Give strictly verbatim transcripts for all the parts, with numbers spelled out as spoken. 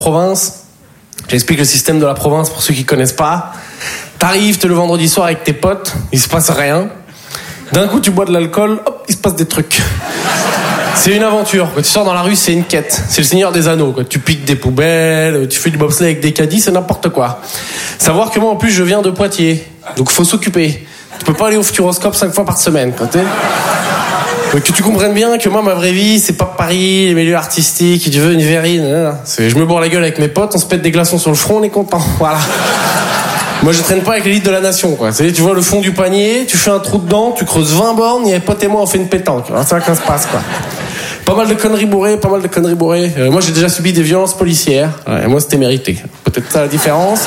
Province. J'explique le système de la province pour ceux qui connaissent pas. T'arrives, t'es le vendredi soir avec tes potes, il se passe rien. D'un coup, tu bois de l'alcool, hop, il se passe des trucs. C'est une aventure. Quand tu sors dans la rue, c'est une quête. C'est le Seigneur des Anneaux. Quand tu piques des poubelles, tu fais du bobsleigh avec des caddies, c'est n'importe quoi. Savoir que moi, en plus, je viens de Poitiers. Donc, faut s'occuper. Tu peux pas aller au Futuroscope cinq fois par semaine, quoi, t'sais. Donc, que tu comprennes bien que moi, ma vraie vie, c'est pas Paris, les milieux artistiques, tu veux une verrine. C'est, je me bourre la gueule avec mes potes, on se pète des glaçons sur le front, on est content. Voilà. Moi, je traîne pas avec l'élite de la nation, quoi. Tu vois le fond du panier, tu fais un trou dedans, tu creuses vingt bornes, et potes et moi, on fait une pétanque. C'est ça que ça se passe, quoi. Pas mal de conneries bourrées, pas mal de conneries bourrées. Euh, moi, j'ai déjà subi des violences policières. Ouais, moi, c'était mérité. Peut-être ça la différence.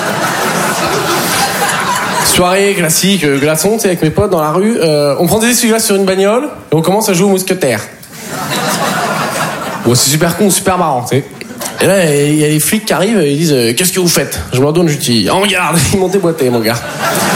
Soirée classique, euh, glaçon, tu sais, avec mes potes dans la rue. Euh, on prend des essuie-glaces sur une bagnole, et on commence à jouer au mousquetaire. Bon, c'est super con, super marrant, tu sais. Et là, il y a les flics qui arrivent et ils disent euh, « Qu'est-ce que vous faites ?» Je me leur donne, je dis « En garde !» Ils m'ont déboîté, mon gars.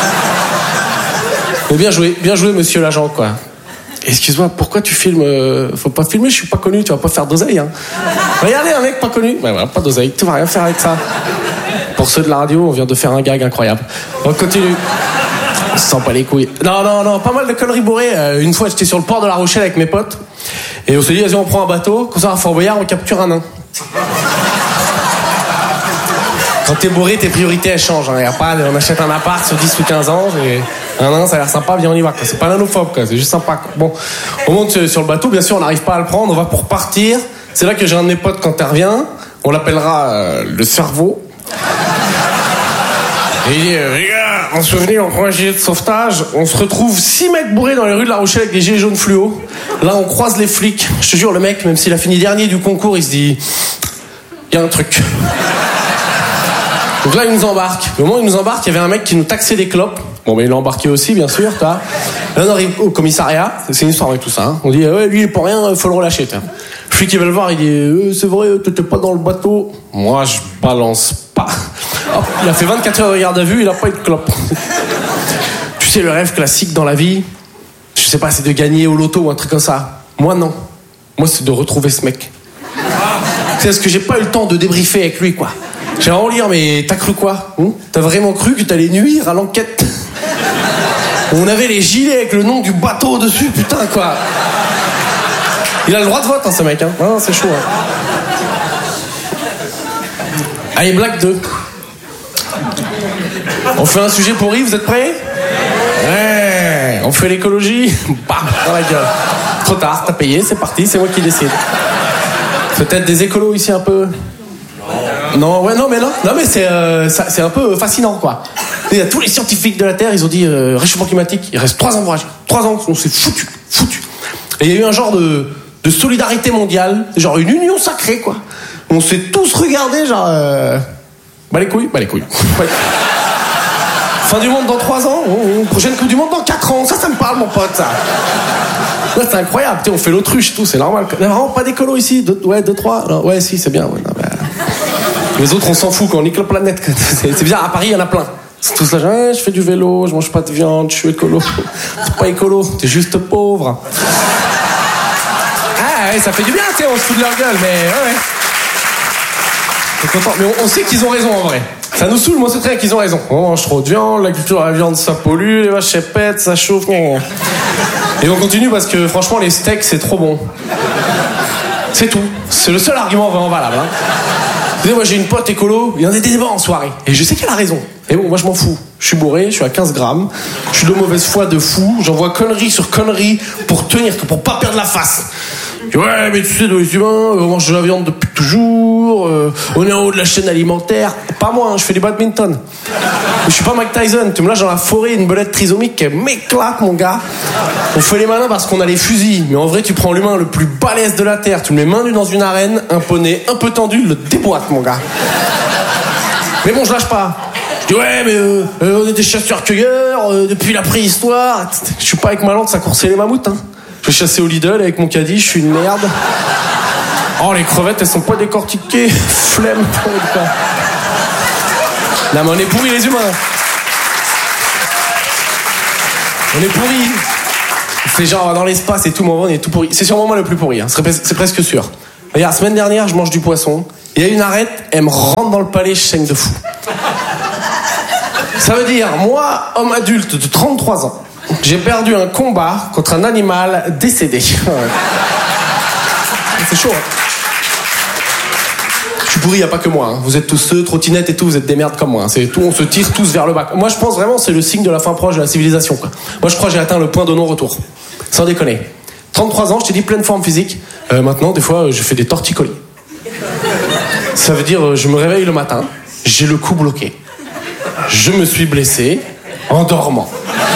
Mais bien joué, bien joué, monsieur l'agent, quoi. Excuse-moi, pourquoi tu filmes euh, Faut pas filmer, je suis pas connu, tu vas pas faire d'oseille, hein. Regardez, un mec pas connu. Ouais, voilà, pas d'oseille, tu vas rien faire avec ça. Pour ceux de la radio, on vient de faire un gag incroyable. On continue. On se sent pas les couilles. Non, non, non, pas mal de conneries bourrées. Euh, une fois, j'étais sur le port de La Rochelle avec mes potes. Et on s'est dit, vas-y, on prend un bateau. Comme ça, à Fort Boyard, on capture un nain. Quand t'es bourré, tes priorités, elles changent. Hein. Y a pas, on achète un appart sur dix ou quinze ans. Et un nain, ça a l'air sympa, viens, on y va. Quoi. C'est pas nanophobe, quoi. C'est juste sympa. Quoi. Bon, on monte sur le bateau. Bien sûr, on n'arrive pas à le prendre. On va pour partir. C'est là que j'ai un de mes potes quand elle revient. On l'appellera euh, le cerveau. Et il dit, euh, les gars, on se souvient, on prend un gilet de sauvetage, on se retrouve six mecs bourrés dans les rues de La Rochelle avec des gilets jaunes fluo. Là, on croise les flics. Je te jure, le mec, même s'il a fini dernier du concours, il se dit, il y a un truc. Donc là, il nous embarque. Au moment où il nous embarque, il y avait un mec qui nous taxait des clopes. Bon, ben, il l'a embarqué aussi, bien sûr, t'as. Là, on arrive au commissariat. C'est une histoire avec tout ça, hein. On dit, ouais, lui, il est pour rien, faut le relâcher, t'as. Le flic, il va le voir, il dit, euh, c'est vrai, t'étais pas dans le bateau. Moi, je balance pas. Hop, il a fait vingt-quatre heures de garde à vue, il a pas eu de clope. Tu sais, le rêve classique dans la vie, je sais pas, c'est de gagner au loto ou un truc comme ça. Moi, non. Moi, c'est de retrouver ce mec. C'est parce que j'ai pas eu le temps de débriefer avec lui, quoi. J'ai vraiment lire, mais t'as cru quoi, hein? T'as vraiment cru que t'allais nuire à l'enquête? On avait les gilets avec le nom du bateau dessus, putain, quoi. Il a le droit de vote, hein, ce mec, hein. Non, c'est chaud, hein. Allez, blague deux. On fait un sujet pourri, vous êtes prêts? Ouais. On fait l'écologie? Bam, dans la gueule. Trop tard, t'as payé, c'est parti, c'est moi qui décide. Peut-être des écolos ici un peu? Non, ouais, non, mais non, non, mais c'est, euh, ça, c'est un peu fascinant, quoi. Il y a tous les scientifiques de la Terre, ils ont dit euh, réchauffement climatique, il reste trois ans pour agir. Trois ans, on s'est foutu, foutu. Et il y a eu un genre de, de solidarité mondiale, genre une union sacrée, quoi. On s'est tous regardés, genre, euh, bah les couilles, bah les couilles. Ouais. Fin du monde dans trois ans, oh, oh, prochaine Coupe du Monde dans quatre ans, ça, ça me parle, mon pote, ça. Ouais, c'est incroyable, t'sais, on fait l'autruche, tout, c'est normal. Il n'y a vraiment pas d'écolo ici, deux, ouais, deux, trois, non, ouais, si, c'est bien, ouais, non, bah... Les autres, on s'en fout quand on nique la planète. C'est, c'est bizarre, à Paris, il y en a plein. C'est tous là, genre, je fais du vélo, je mange pas de viande, je suis écolo. C'est pas écolo, t'es juste pauvre. Ah ouais, ça fait du bien, tu sais, on se fout de leur gueule, mais ouais, ouais. T'es content. Mais on, on sait qu'ils ont raison en vrai. Ça nous saoule, moi c'est très bien qu'ils ont raison. On mange trop de viande, la culture de la viande ça pollue, les vaches elles pètent, ça chauffe. Et on continue parce que franchement les steaks c'est trop bon. C'est tout. C'est le seul argument vraiment valable. Hein. Vous savez, moi j'ai une pote écolo, il y en a des débats en soirée. Et je sais qu'elle a raison. Et bon, moi je m'en fous. Je suis bourré, je suis à quinze grammes. Je suis de mauvaise foi de fou. J'envoie connerie sur connerie pour tenir, pour pas perdre la face. Ouais, mais tu sais, les humains, on mange de la viande depuis toujours, euh, on est en haut de la chaîne alimentaire. Pas moi, hein, je fais du badminton. Je suis pas Mike Tyson, tu me lâches dans la forêt une belette trisomique qui m'éclate, mon gars. On fait les malins parce qu'on a les fusils, mais en vrai, tu prends l'humain le plus balèze de la Terre, tu le mets main nue dans une arène, un poney un peu tendu, le déboîte, mon gars. Mais bon, je lâche pas. Je dis, ouais, mais euh, euh, on est des chasseurs-cueilleurs, euh, depuis la préhistoire. Je suis pas avec ma lance à courser les mammouths, hein. Je vais chasser au Lidl avec mon caddie, je suis une merde. Oh, les crevettes, elles sont pas décortiquées. Flemme, quoi. Non, mais on est pourris, les humains. On est pourris. C'est genre dans l'espace et tout, mais on est tout pourri. C'est sûrement moi le plus pourri, hein. C'est presque sûr. Regarde, semaine dernière, je mange du poisson. Il y a une arête, elle me rentre dans le palais, je saigne de fou. Ça veut dire, moi, homme adulte de trente-trois ans, j'ai perdu un combat contre un animal décédé. C'est chaud, hein. Je suis pourri, il n'y a pas que moi. Hein. Vous êtes tous ceux, trottinettes et tout, vous êtes des merdes comme moi. Hein. C'est tout, on se tire tous vers le bas. Moi, je pense vraiment c'est le signe de la fin proche de la civilisation. Quoi. Moi, je crois que j'ai atteint le point de non-retour. Sans déconner. trente-trois ans, je t'ai dit, pleine forme physique. Euh, maintenant, des fois, je fais des torticolis. Ça veut dire, je me réveille le matin, j'ai le cou bloqué. Je me suis blessé en dormant.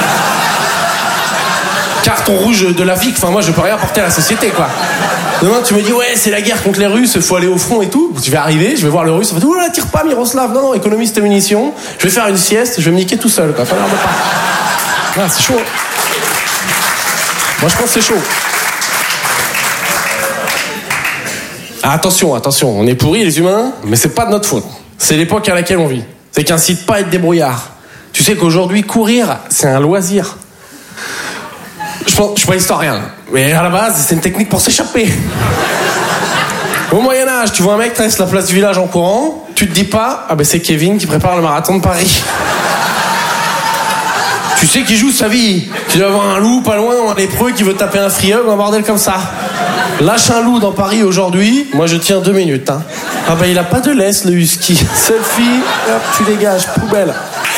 Carton rouge de la vie, enfin moi je peux rien apporter à la société quoi. Demain tu me dis ouais c'est la guerre contre les Russes, faut aller au front et tout. Je vais arriver, je vais voir le Russe, on va dire oula tire pas Miroslav, non non économise tes munitions, je vais faire une sieste, je vais me niquer tout seul quoi. Enfin, non, pas. Ah, c'est chaud. Moi je pense que c'est chaud. Ah, attention, attention, on est pourris les humains, mais c'est pas de notre faute. C'est l'époque à laquelle on vit. C'est qu'incite pas à être débrouillard. Tu sais qu'aujourd'hui courir c'est un loisir. Je pense, je suis pas historien, mais à la base, c'est une technique pour s'échapper. Au Moyen-Âge, tu vois un mec traverse la place du village en courant, tu te dis pas, ah ben c'est Kevin qui prépare le marathon de Paris. Tu sais qu'il joue sa vie. Tu dois avoir un loup pas loin, un lépreux qui veut taper un free-hug, un bordel comme ça. Lâche un loup dans Paris aujourd'hui, moi je tiens deux minutes. Hein. Ah ben il a pas de laisse le husky. Selfie, hop, tu dégages, poubelle.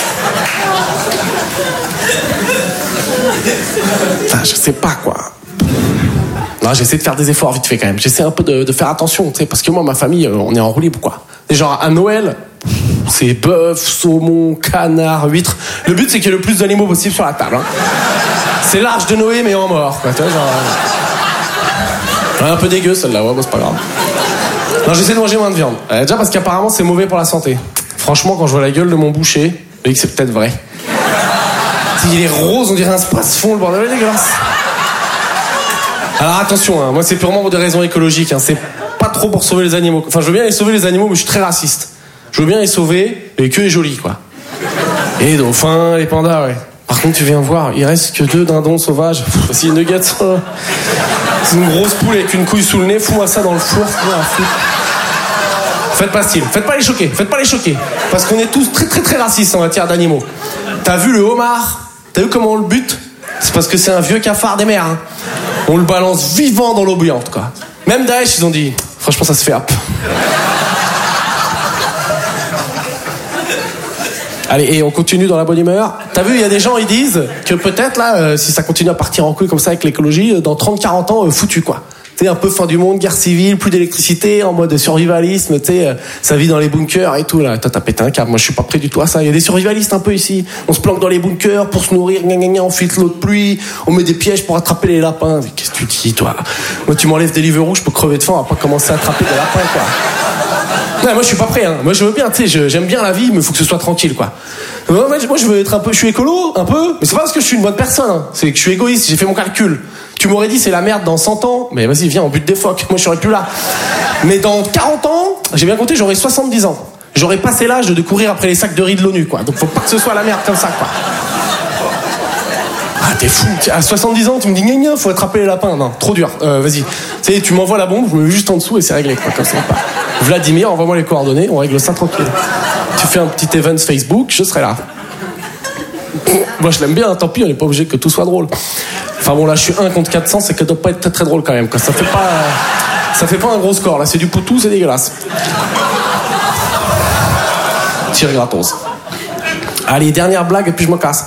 Enfin, je sais pas quoi. Non, j'essaie de faire des efforts vite fait quand même. J'essaie un peu de, de faire attention, tu sais, parce que moi, ma famille, on est en roue libre, quoi. Et genre à Noël, c'est bœuf, saumon, canard, huître. Le but, c'est qu'il y ait le plus d'animaux possible sur la table. Hein. C'est l'arche de Noé, mais en mort, quoi. Tu vois, genre. Ouais, un peu dégueu celle-là, ouais, bah, c'est pas grave. Non, j'essaie de manger moins de viande. Euh, déjà parce qu'apparemment, c'est mauvais pour la santé. Franchement, quand je vois la gueule de mon boucher, je dis que c'est peut-être vrai. Il est rose, on dirait un space-fond, le bordel est dégueulasse. Alors attention, hein, moi c'est purement pour des raisons écologiques, hein, c'est pas trop pour sauver les animaux. Enfin, je veux bien les sauver les animaux, mais je suis très raciste. Je veux bien les sauver, mais que les jolis, quoi. Et les dauphins, les pandas, ouais. Par contre, tu viens voir, il reste que deux dindons sauvages. Voici une nuggets. C'est une grosse poule avec une couille sous le nez, fous-moi ça dans le four. Faites pas style, faites pas les choquer, faites pas les choquer. Parce qu'on est tous très très très racistes en matière d'animaux. T'as vu le homard? T'as vu comment on le bute? C'est parce que c'est un vieux cafard des mers. Hein. On le balance vivant dans l'eau bouillante, quoi. Même Daesh, ils ont dit, franchement, ça se fait hop. Allez, et on continue dans la bonne humeur. T'as vu, il y a des gens, ils disent que peut-être, là, euh, si ça continue à partir en couille comme ça avec l'écologie, dans trente quarante ans, euh, foutu, quoi. Tu sais, un peu fin du monde, guerre civile, plus d'électricité, en mode survivalisme, tu sais, euh, ça vit dans les bunkers et tout, là. Toi, t'as pété un câble, moi, je suis pas prêt du tout à ça. Il y a des survivalistes un peu ici. On se planque dans les bunkers pour se nourrir, gna gna gna, on filtre l'eau de pluie, on met des pièges pour attraper les lapins. Qu'est-ce que tu dis, toi? Moi, tu m'enlèves des Deliveroo, je peux crever de faim, on va pas commencer à attraper des lapins, quoi. Non, moi, je suis pas prêt, hein. Moi, je veux bien, tu sais, j'aime bien la vie, mais faut que ce soit tranquille, quoi. Moi, je veux être un peu, je suis écolo, un peu, mais c'est pas parce que je suis une bonne personne, hein. C'est que je suis égoïste, j'ai fait mon calcul. Tu m'aurais dit c'est la merde dans cent ans, mais vas-y viens on bute des phoques, moi je serais plus là. Mais dans quarante ans, j'ai bien compté, j'aurai soixante-dix ans. J'aurais passé l'âge de courir après les sacs de riz de l'ONU, quoi. Donc faut pas que ce soit la merde comme ça, quoi. Ah t'es fou, à soixante-dix ans tu me dis gna gna, faut attraper les lapins. Non, trop dur, euh, vas-y. Tu sais, tu m'envoies la bombe, je me mets juste en dessous et c'est réglé, quoi, comme ça. Vladimir, envoie-moi les coordonnées, on règle ça tranquille. Tu fais un petit event Facebook, je serai là. Moi je l'aime bien, hein, tant pis, on n'est pas obligé que tout soit drôle. Enfin bon là je suis un contre quatre cents, c'est que ça doit pas être très très drôle quand même, quoi. Ça fait pas, euh, ça fait pas un gros score là, c'est du poutou, c'est dégueulasse. Tire gratos. Allez, dernière blague et puis je me casse.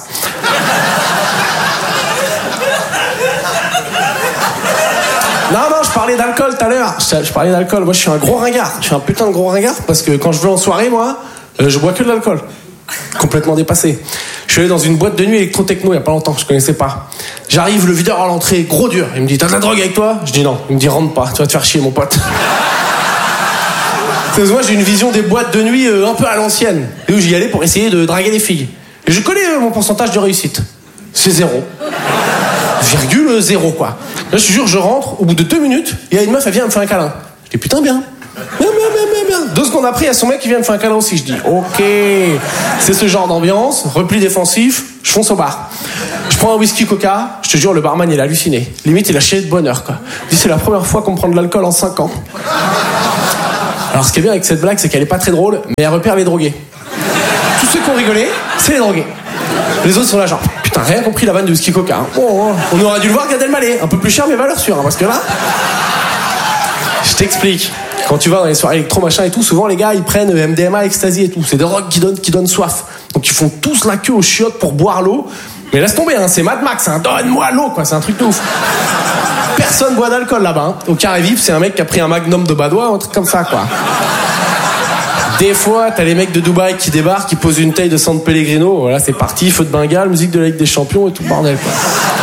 Non non, je parlais d'alcool tout à l'heure. Je, je parlais d'alcool, moi je suis un gros ringard. Je suis un putain de gros ringard parce que quand je vais en soirée moi, euh, je bois que de l'alcool. Complètement dépassé. Je suis allé dans une boîte de nuit électro-techno il y a pas longtemps, je connaissais pas. J'arrive, le videur à l'entrée, gros dur. Il me dit, t'as de la drogue avec toi? Je dis non. Il me dit, rentre pas, tu vas te faire chier mon pote. Parce que moi j'ai une vision des boîtes de nuit euh, un peu à l'ancienne. Et où j'y allais pour essayer de draguer des filles. Et je connais euh, mon pourcentage de réussite. C'est zéro. Virgule zéro, quoi. Là je te jure, je rentre, au bout de deux minutes, il y a une meuf, elle vient me faire un câlin. Je dis putain bien. Bien, bien, bien, bien, bien. Deux secondes après, il y a son mec qui vient me faire un câlin aussi. Je dis, ok, c'est ce genre d'ambiance, repli défensif, je fonce au bar. Je prends un whisky coca, je te jure, le barman, il a halluciné. Limite, il a chié de bonheur, quoi. Il dit, c'est la première fois qu'on prend de l'alcool en cinq ans. Alors ce qui est bien avec cette blague, c'est qu'elle est pas très drôle, mais elle repère les drogués. Tous ceux qui ont rigolé, c'est les drogués. Les autres sont là genre, putain, rien compris la vanne du ski coca. Hein. Oh, oh. On aurait dû le voir Gad Elmaleh, un peu plus cher mais valeur sûre, hein, parce que là... Je t'explique. Quand tu vas dans les soirées électro machin et tout, souvent les gars ils prennent M D M A, ecstasy et tout. C'est des drogues qui donnent, qui donnent soif. Donc ils font tous la queue aux chiottes pour boire l'eau. Mais laisse tomber, hein, c'est Mad Max, hein, donne-moi l'eau, quoi, c'est un truc de ouf. Personne boit d'alcool là-bas. Hein. Au carré vif, c'est un mec qui a pris un magnum de Badois, un truc comme ça, quoi. Des fois, t'as les mecs de Dubaï qui débarquent, qui posent une taille de San Pellegrino, voilà, c'est parti, feu de Bengale, musique de la Ligue des Champions et tout le bordel, quoi.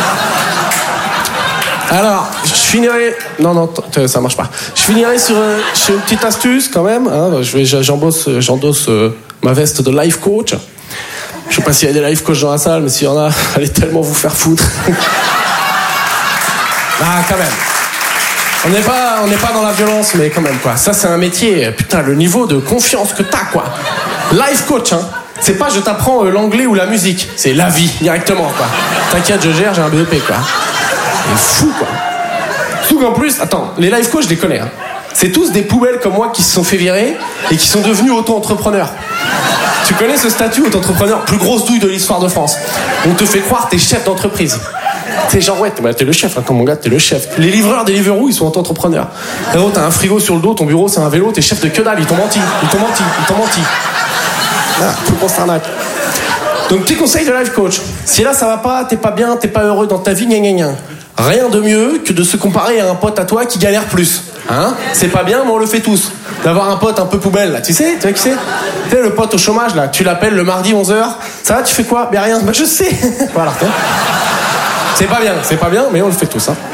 Alors, je finirai... Non, non, ça marche pas. Je finirai sur, euh, sur une petite astuce, quand même. Hein. Je vais, j'embosse, j'endosse euh, ma veste de life coach. Je sais pas s'il y a des life coach dans la salle, mais s'il y en a, allez tellement vous faire foutre. Ah, quand même. On n'est pas, on n'est pas dans la violence, mais quand même, quoi. Ça, c'est un métier, putain, le niveau de confiance que t'as, quoi. Life coach, hein. C'est pas je t'apprends euh, l'anglais ou la musique. C'est la vie, directement, quoi. T'inquiète, je gère, j'ai un B E P, quoi. C'est fou, quoi. Surtout qu'en plus, attends, les life coach, je les connais, hein. C'est tous des poubelles comme moi qui se sont fait virer et qui sont devenus auto-entrepreneurs. Tu connais ce statut auto-entrepreneur, plus grosse douille de l'histoire de France. On te fait croire t'es chef d'entreprise. T'es genre, ouais, t'es, t'es le chef, attends mon gars, t'es le chef. Les livreurs des Deliveroo, ils sont auto-entrepreneurs. Là-haut, t'as un frigo sur le dos, ton bureau, c'est un vélo, t'es chef de que dalle, ils t'ont menti, ils t'ont menti, ils t'ont menti. Voilà, tout le consternate. Donc, petit conseil de life coach. Si là, ça va pas, t'es pas bien, t'es pas heureux dans ta vie, gna gna gna. Rien de mieux que de se comparer à un pote à toi qui galère plus. Hein ? C'est pas bien, mais on le fait tous. D'avoir un pote un peu poubelle, là. Tu sais, tu vois qui c'est ? Tu sais, le pote au chômage, là. Tu l'appelles le mardi onze heures. Ça va, tu fais quoi ? Ben rien. Ben je sais. Voilà. C'est pas bien, c'est pas bien, mais on le fait tous, hein.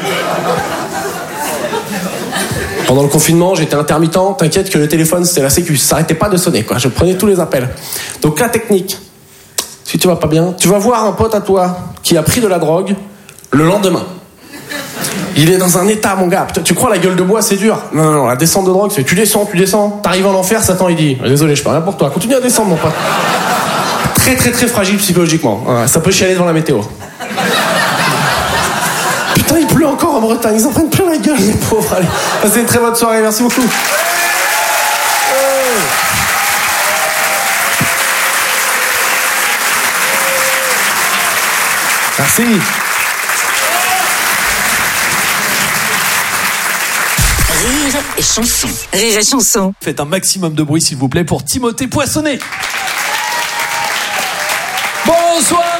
Pendant le confinement, j'étais intermittent. T'inquiète que le téléphone, c'était la sécu. Ça s'arrêtait pas de sonner, quoi. Je prenais tous les appels. Donc, la technique. Si tu vas pas bien, tu vas voir un pote à toi qui a pris de la drogue le lendemain. Il est dans un état, mon gars. Putain, tu crois la gueule de bois, c'est dur. Non, non, non, la descente de drogue, c'est tu descends, tu descends. T'arrives en enfer, Satan, il dit désolé, je parle rien pour toi. Continue à descendre, mon pote. Très, très, très fragile psychologiquement. Ouais, ça peut chialer devant la météo. Putain, il pleut encore en Bretagne. Ils en prennent plein la gueule, les pauvres. Allez, passez une très bonne soirée. Merci beaucoup. Merci. Rire et chanson. Rire et chanson. Faites un maximum de bruit, s'il vous plaît, pour Timothée Poissonnet. Bonsoir.